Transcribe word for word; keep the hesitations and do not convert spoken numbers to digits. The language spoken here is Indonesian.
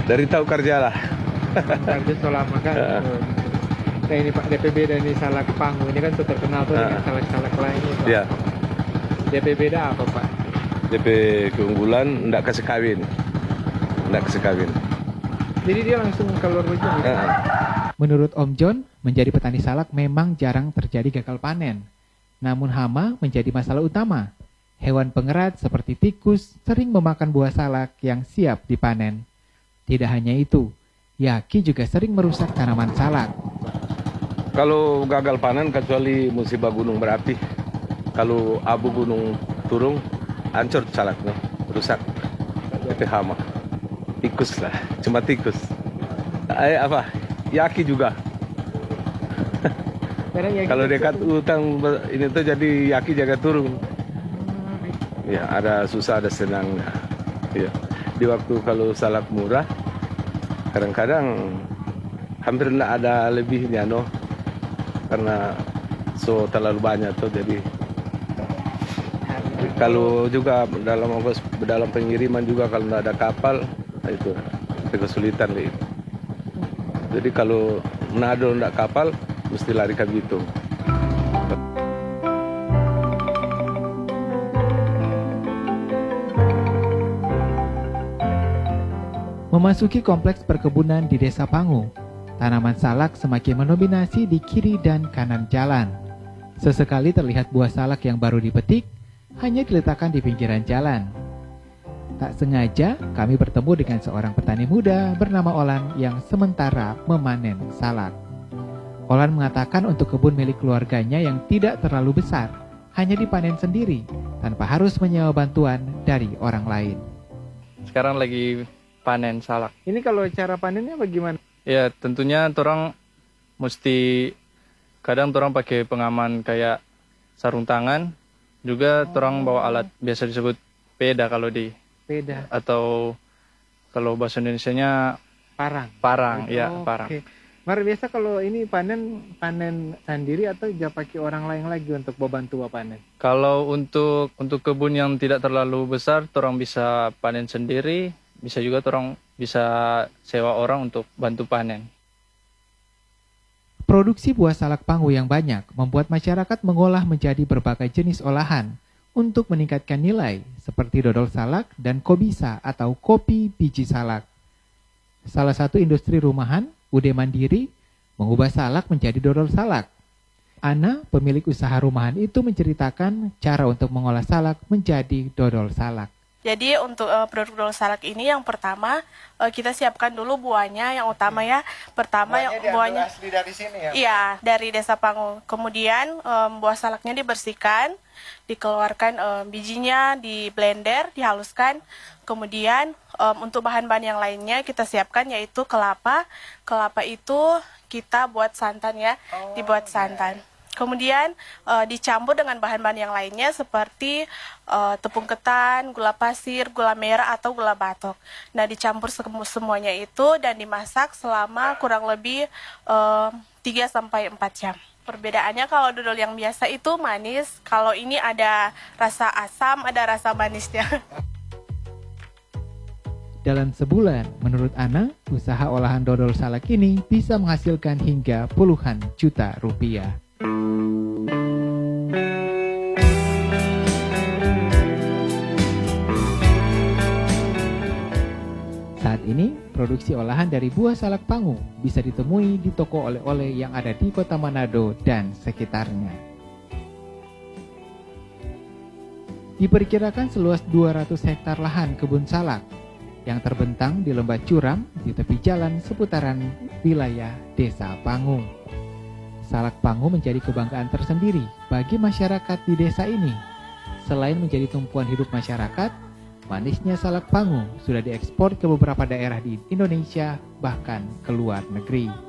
Dari tahu kerja lah. Kerja selama kan. Nah ini Pak, D P B dan ini Salak Pangu ini kan tuh terkenal tuh dengan salak-salak lainnya Pak. Iya. D P B dah apa Pak? D P keunggulan ndak kasih kawin. Ndak kasih kawin. Jadi dia langsung keluar hujan. Uh. Menurut Om John, menjadi petani salak memang jarang terjadi gagal panen. Namun hama menjadi masalah utama. Hewan pengerat seperti tikus sering memakan buah salak yang siap dipanen. Tidak hanya itu, yaki juga sering merusak tanaman salak. Kalau gagal panen kecuali musibah gunung berapi. Kalau abu gunung turun, hancur salaknya, rusak. Itu hama. Tikus lah, cuma tikus. Eh apa? Yaki juga. Kalau dekat hutan ini tuh jadi yaki jaga turun. Ya ada susah ada senangnya. Ya. Di waktu kalau salak murah, kadang-kadang hampir tidak ada lebihnya no, karena so terlalu banyak tuh jadi. Kalau juga dalam ongkos dalam pengiriman juga kalau tidak ada kapal, nah itu kesulitan deh. Jadi kalau Manado tidak kapal, mesti lari ke Bitung. Memasuki kompleks perkebunan di Desa Pangu, tanaman salak semakin mendominasi di kiri dan kanan jalan. Sesekali terlihat buah salak yang baru dipetik, hanya diletakkan di pinggiran jalan. Tak sengaja, kami bertemu dengan seorang petani muda bernama Olan yang sementara memanen salak. Olan mengatakan untuk kebun milik keluarganya yang tidak terlalu besar, hanya dipanen sendiri, tanpa harus menyewa bantuan dari orang lain. Sekarang lagi panen salak. Ini kalau cara panennya bagaimana? Ya tentunya orang mesti kadang orang pakai pengaman kayak sarung tangan, juga oh. orang bawa alat biasa disebut peda kalau di peda atau kalau bahasa Indonesianya parang. Parang, oh, ya okay. parang. Mar biasa kalau ini panen panen sendiri atau juga pakai orang lain lagi untuk membantu panen? Kalau untuk untuk kebun yang tidak terlalu besar, orang bisa panen sendiri. Bisa juga orang bisa sewa orang untuk bantu panen. Produksi buah salak Pangu yang banyak membuat masyarakat mengolah menjadi berbagai jenis olahan untuk meningkatkan nilai seperti dodol salak dan kobisa atau kopi biji salak. Salah satu industri rumahan, Ude Mandiri, mengubah salak menjadi dodol salak. Ana, pemilik usaha rumahan itu menceritakan cara untuk mengolah salak menjadi dodol salak. Jadi untuk uh, produk dodol salak ini yang pertama uh, kita siapkan dulu buahnya yang utama ya. Pertama buahnya yang buahnya asli dari sini ya. Iya, dari Desa Pangu. Kemudian um, buah salaknya dibersihkan, dikeluarkan um, bijinya, di blender, dihaluskan. Kemudian um, untuk bahan-bahan yang lainnya kita siapkan yaitu kelapa. Kelapa itu kita buat santan ya, oh, dibuat santan. Kemudian uh, dicampur dengan bahan-bahan yang lainnya seperti uh, tepung ketan, gula pasir, gula merah atau gula batok. Nah dicampur semuanya itu dan dimasak selama kurang lebih uh, tiga sampai empat jam. Perbedaannya kalau dodol yang biasa itu manis, kalau ini ada rasa asam, ada rasa manisnya. Dalam sebulan, menurut Ana, usaha olahan dodol salak ini bisa menghasilkan hingga puluhan juta rupiah. Saat ini, produksi olahan dari buah salak Pangu bisa ditemui di toko oleh-oleh yang ada di Kota Manado dan sekitarnya. Diperkirakan seluas dua ratus hektar lahan kebun salak yang terbentang di lembah curam di tepi jalan seputaran wilayah Desa Pangu. Salak Pangu menjadi kebanggaan tersendiri bagi masyarakat di desa ini. Selain menjadi tumpuan hidup masyarakat, manisnya salak Pangu sudah diekspor ke beberapa daerah di Indonesia, bahkan ke luar negeri.